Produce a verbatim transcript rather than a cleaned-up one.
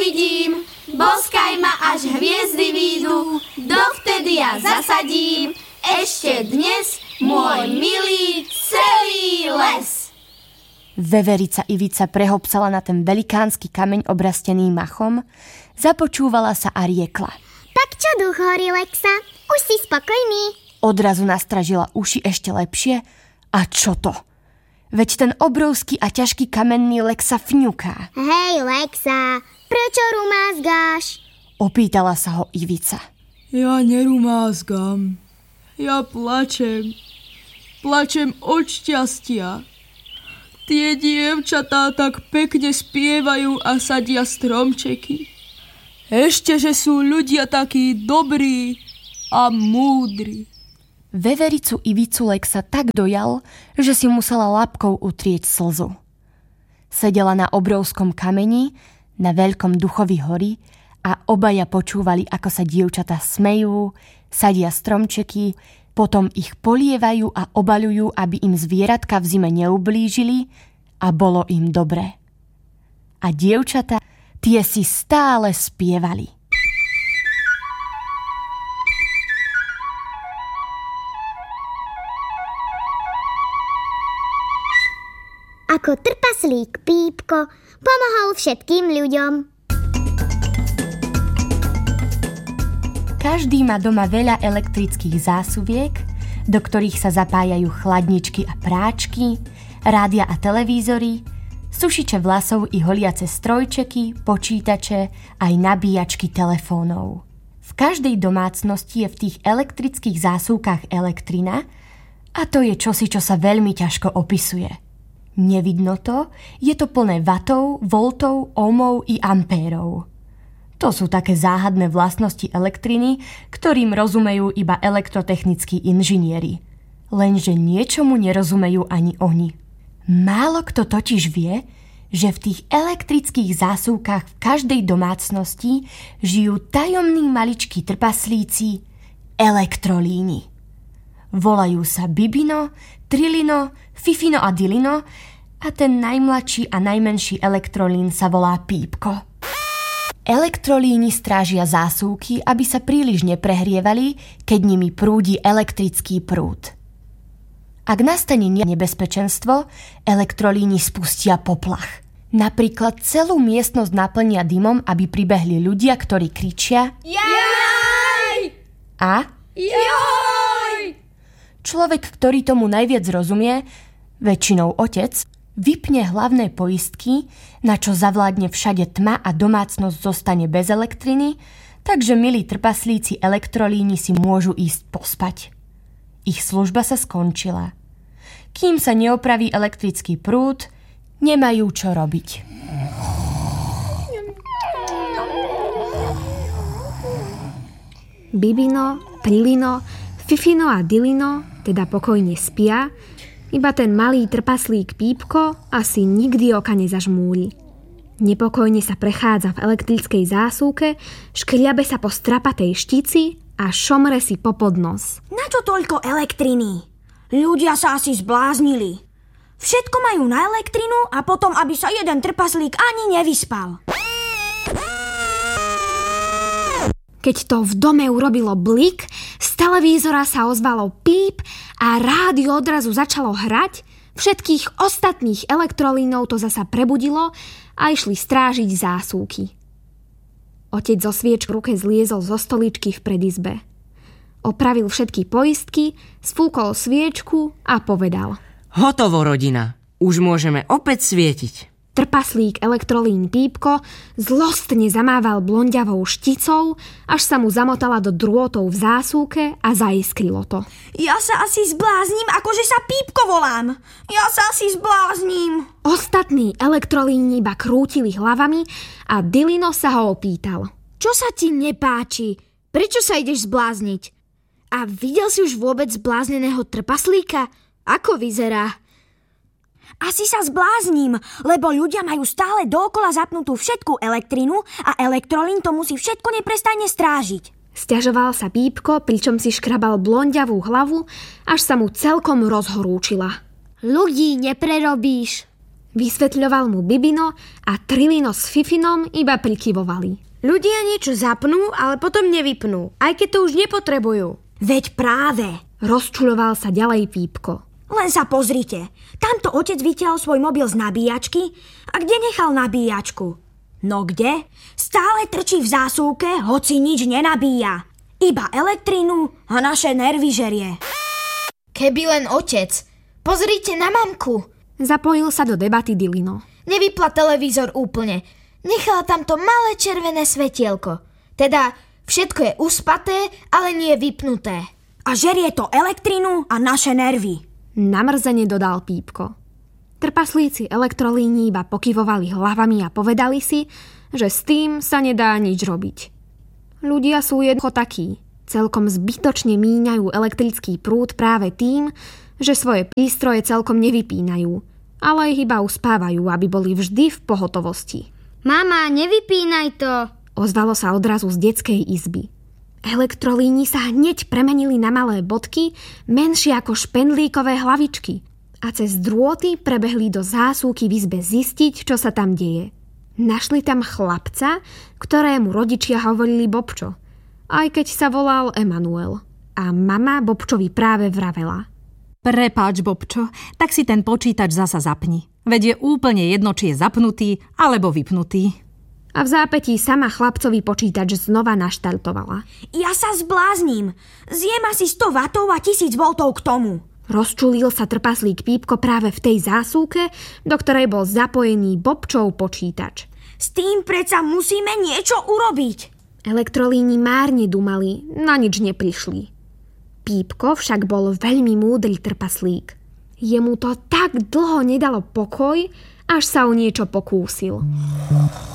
uvidím, boskaj ma, až hviezdy výjdu, dovtedy ja zasadím ešte dnes môj milý celý les. Veverica Ivica prehopsala na ten velikánsky kameň obrastený machom, započúvala sa a riekla. Tak čo, duch hory Lexa? Už si spokojný? Odrazu nastražila uši ešte lepšie. A čo to? Veď ten obrovský a ťažký kamenný Lexa fňuká. Hej Lexa, prečo rumázgáš? Opýtala sa ho Ivica. Ja nerumázgam. Ja plačem. Plačem od šťastia. Tie dievčatá tak pekne spievajú a sadia stromčeky. Ešte, že sú ľudia takí dobrí a múdri. Vevericu Ivicu Lexa tak dojal, že si musela labkou utrieť slzu. Sedela na obrovskom kameni, na veľkom duchovi hory a obaja počúvali, ako sa dievčatá smejú, sadia stromčeky, potom ich polievajú a obaľujú, aby im zvieratka v zime neublížili a bolo im dobre. A dievčatá, tie si stále spievali. Ako trpaslík Pípko pomohol všetkým ľuďom. Každý má doma veľa elektrických zásuviek, do ktorých sa zapájajú chladničky a práčky, rádia a televízory, sušiče vlasov i holiace strojčeky, počítače, aj nabíjačky telefónov. V každej domácnosti je v tých elektrických zásuvkách elektrina a to je čosi, čo sa veľmi ťažko opisuje. Nevidno to, je to plné vatov, voltov, ohmov i ampérov. To sú také záhadné vlastnosti elektriny, ktorým rozumejú iba elektrotechnickí inžinieri. Lenže niečomu nerozumejú ani oni. Málo kto totiž vie, že v tých elektrických zásuvkách v každej domácnosti žijú tajomní maličkí trpaslíci elektrolíni. Volajú sa Bibino, Trilino, Fifino a Dilino a ten najmladší a najmenší elektrolín sa volá Pípko. Elektrolíni strážia zásuvky, aby sa príliš neprehrievali, keď nimi prúdi elektrický prúd. Ak nastane nebezpečenstvo, elektrolíni spustia poplach. Napríklad celú miestnosť naplnia dymom, aby pribehli ľudia, ktorí kričia Jaj! A Joj! Človek, ktorý tomu najviac rozumie, väčšinou otec, vypne hlavné poistky, na čo zavládne všade tma a domácnosť zostane bez elektriny, takže milí trpaslíci elektrolíni si môžu ísť pospať. Ich služba sa skončila. Kým sa neopraví elektrický prúd, nemajú čo robiť. Bibino, Trilino, Fifino a Dilino teda pokojne spia, iba ten malý trpaslík Pípko asi nikdy oka nezažmúri. Nepokojne sa prechádza v elektrickej zásuvke, škriabe sa po strapatej štici a šomre si po podnos. Na čo toľko elektriny? Ľudia sa asi zbláznili. Všetko majú na elektrinu a potom, aby sa jeden trpaslík ani nevyspal. Keď to v dome urobilo blik, z televízora sa ozvalo píp a rádio odrazu začalo hrať, všetkých ostatných elektrolínov to zasa prebudilo a išli strážiť zásuvky. Otec zo sviečky v ruke zliezol zo stoličky v predizbe. Opravil všetky poistky, sfúkol sviečku a povedal: Hotovo, rodina. Už môžeme opäť svietiť. Trpaslík elektrolín Pípko zlostne zamával blonďavou šticou, až sa mu zamotala do drôtov v zásuvke a zaiskrilo to. Ja sa asi zblázním, akože sa Pípko volám. Ja sa asi zblázním. Ostatní elektrolíni iba krútili hlavami a Dilino sa ho opýtal: Čo sa ti nepáči? Prečo sa ideš zblázniť? A videl si už vôbec zblázneného trpaslíka? Ako vyzerá? Asi sa zblázním, lebo ľudia majú stále dookola zapnutú všetku elektrinu a elektrolín to musí všetko neprestajne strážiť. Sťažoval sa Pípko, pričom si škrabal blonďavú hlavu, až sa mu celkom rozhorúčila. Ľudí neprerobíš. Vysvetľoval mu Bibino a Trilino s Fifinom iba prikyvovali. Ľudia niečo zapnú, ale potom nevypnú, aj keď to už nepotrebujú. Veď práve. Rozčuľoval sa ďalej Pípko. Len sa pozrite. Tamto otec vytiahol svoj mobil z nabíjačky. A kde nechal nabíjačku? No kde? Stále trčí v zásuvke, hoci nič nenabíja. Iba elektrínu a naše nervy žerie. Keby len otec. Pozrite na mamku. Zapojil sa do debaty Dilino. Nevypla televízor úplne. Nechala tam to malé červené svetielko. Teda všetko je uspaté, ale nie vypnuté. A žerie to elektrínu a naše nervy. Namrzene dodal Pípko. Trpaslíci elektrolíní iba pokyvovali hlavami a povedali si, že s tým sa nedá nič robiť. Ľudia sú jednoducho takí. Celkom zbytočne míňajú elektrický prúd práve tým, že svoje prístroje celkom nevypínajú, ale ich iba uspávajú, aby boli vždy v pohotovosti. Mama, nevypínaj to! Ozvalo sa odrazu z detskej izby. Elektrolíni sa hneď premenili na malé bodky, menšie ako špendlíkové hlavičky a cez drôty prebehli do zásuvky v izbe zistiť, čo sa tam deje. Našli tam chlapca, ktorému rodičia hovorili Bobčo, aj keď sa volal Emanuel. A mama Bobčovi práve vravela. Prepáč, Bobčo, tak si ten počítač zasa zapni. Veď je úplne jedno, či je zapnutý alebo vypnutý. A v zápätí sama chlapcový počítač znova naštartovala. Ja sa zblázním. Zjem asi sto wattov a tisíc voltov k tomu. Rozčulil sa trpaslík Pípko práve v tej zásuvke, do ktorej bol zapojený Bobčov počítač. S tým predsa musíme niečo urobiť. Elektrolíni márne dumali, na nič neprišli. Pípko však bol veľmi múdry trpaslík. Jemu to tak dlho nedalo pokoj, až sa o niečo pokúsil.